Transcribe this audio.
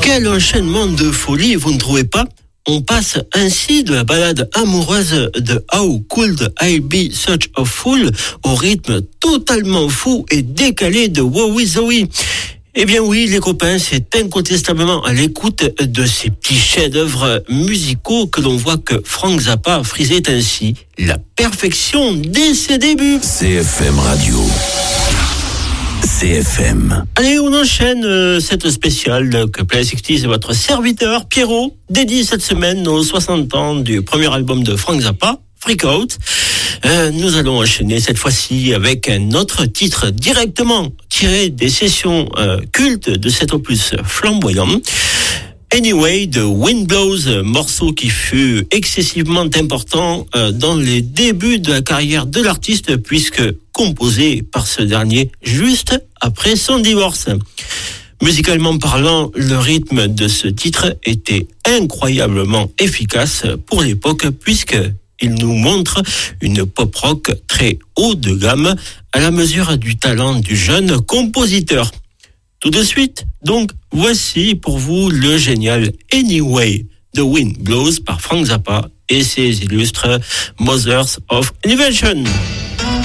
Quel enchaînement de folie, vous ne trouvez pas? On passe ainsi de la balade amoureuse de How Could I Be Such a Fool au rythme totalement fou et décalé de Wowie Zowie. Eh bien oui, les copains, c'est incontestablement à l'écoute de ces petits chefs-d'œuvre musicaux que l'on voit que Frank Zappa frisait ainsi la perfection dès ses débuts. CFM Radio. CFM. Allez, on enchaîne cette spéciale que Play 60 c'est votre serviteur Pierrot dédie cette semaine aux 60 ans du premier album de Frank Zappa, Freak Out. Nous allons enchaîner cette fois-ci avec un autre titre directement tiré des sessions cultes de cet opus flamboyant. Anyway, The Wind Blows, morceau qui fut excessivement important dans les débuts de la carrière de l'artiste puisque composé par ce dernier juste après son divorce. Musicalement parlant, le rythme de ce titre était incroyablement efficace pour l'époque puisque il nous montre une pop rock très haut de gamme à la mesure du talent du jeune compositeur. Tout de suite, donc, voici pour vous le génial Anyway, The Wind Blows par Frank Zappa et ses illustres Mothers of Invention.